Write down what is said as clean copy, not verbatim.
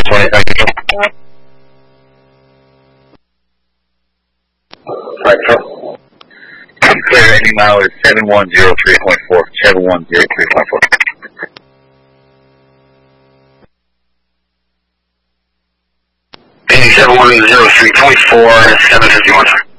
320, thank you. Right, sir. Clear ending mile is 7103.4, 7103.4. 7103.4, 751, sir.